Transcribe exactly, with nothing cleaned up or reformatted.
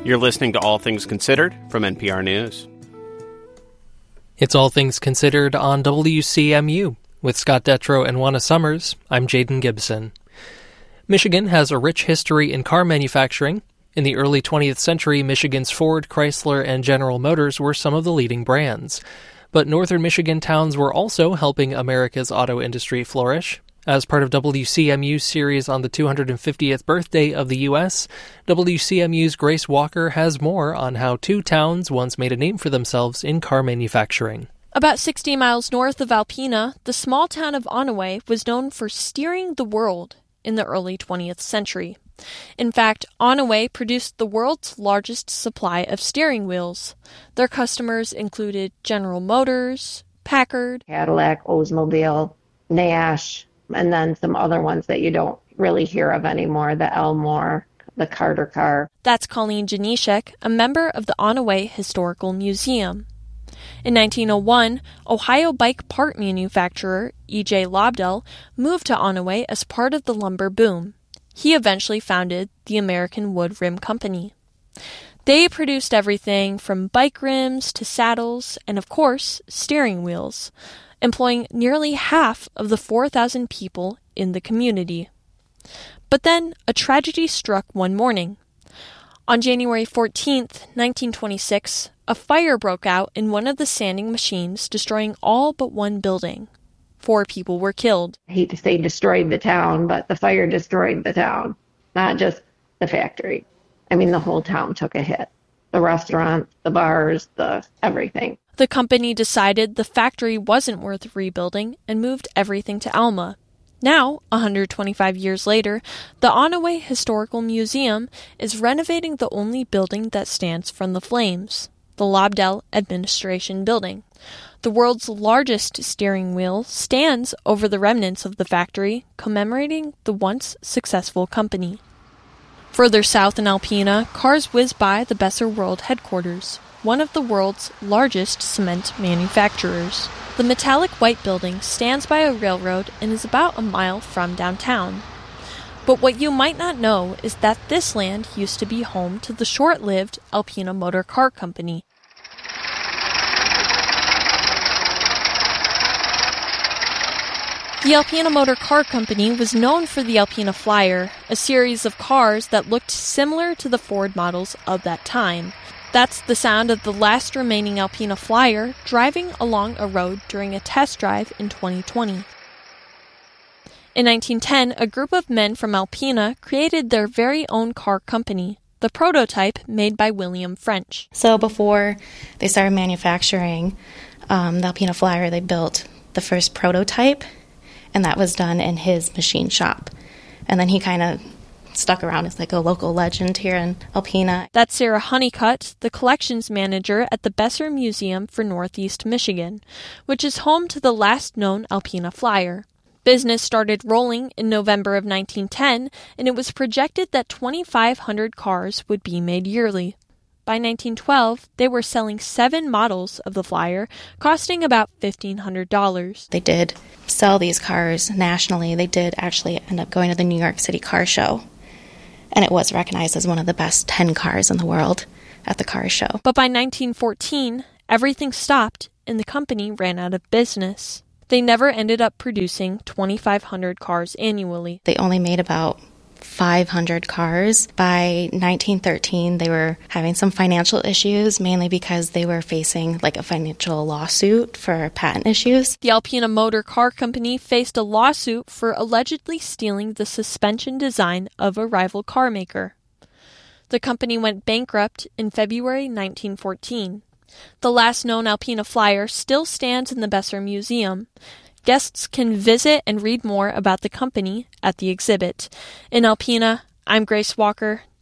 You're listening to All Things Considered from N P R News. It's All Things Considered on W C M U. With Scott Detrow and Juana Summers, I'm Jaden Gibson. Michigan has a rich history in car manufacturing. In the early twentieth century, Michigan's Ford, Chrysler, and General Motors were some of the leading brands. But northern Michigan towns were also helping America's auto industry flourish. As part of W C M U's series on the two hundred fiftieth birthday of the U S, W C M U's Grace Walker has more on how two towns once made a name for themselves in car manufacturing. About sixty miles north of Alpena, the small town of Onaway was known for steering the world in the early twentieth century. In fact, Onaway produced the world's largest supply of steering wheels. Their customers included General Motors, Packard, Cadillac, Oldsmobile, Nash, and then some other ones that you don't really hear of anymore, the Elmore, the Carter car. That's Colleen Janishek, a member of the Onaway Historical Museum. In nineteen oh one, Ohio bike part manufacturer E J Lobdell moved to Onaway as part of the lumber boom. He eventually founded the American Wood Rim Company. They produced everything from bike rims to saddles and, of course, steering wheels, employing nearly half of the four thousand people in the community. But then a tragedy struck one morning. On January fourteenth, nineteen twenty-six, a fire broke out in one of the sanding machines, destroying all but one building. Four people were killed. I hate to say destroyed the town, but the fire destroyed the town, not just the factory. I mean, the whole town took a hit. The restaurants, the bars, the everything. The company decided the factory wasn't worth rebuilding and moved everything to Alma. Now, one hundred twenty-five years later, the Onaway Historical Museum is renovating the only building that stands from the flames, the Lobdell Administration Building. The world's largest steering wheel stands over the remnants of the factory, commemorating the once successful company. Further south in Alpena, cars whiz by the Besser World headquarters, one of the world's largest cement manufacturers. The metallic white building stands by a railroad and is about a mile from downtown. But what you might not know is that this land used to be home to the short-lived Alpena Motor Car Company. The Alpena Motor Car Company was known for the Alpena Flyer, a series of cars that looked similar to the Ford models of that time. That's the sound of the last remaining Alpena Flyer driving along a road during a test drive in twenty twenty. In nineteen ten, a group of men from Alpena created their very own car company, the prototype made by William French. So before they started manufacturing um, the Alpena Flyer, they built the first prototype, and that was done in his machine shop. And then he kind of stuck around as like a local legend here in Alpena. That's Sarah Honeycutt, the collections manager at the Besser Museum for Northeast Michigan, which is home to the last known Alpena Flyer. Business started rolling in November of nineteen ten, and it was projected that twenty-five hundred cars would be made yearly. By nineteen twelve, they were selling seven models of the Flyer, costing about fifteen hundred dollars. They did sell these cars nationally. They did actually end up going to the New York City Car Show, and it was recognized as one of the best ten cars in the world at the car show. But by nineteen fourteen, everything stopped, and the company ran out of business. They never ended up producing twenty-five hundred cars annually. They only made about five hundred cars. By nineteen thirteen, they were having some financial issues, mainly because they were facing like a financial lawsuit for patent issues. The Alpena Motor Car Company faced a lawsuit for allegedly stealing the suspension design of a rival car maker. The company went bankrupt in February nineteen fourteen. The last known Alpena Flyer still stands in the Besser Museum. Guests can visit and read more about the company at the exhibit. In Alpena, I'm Grace Walker,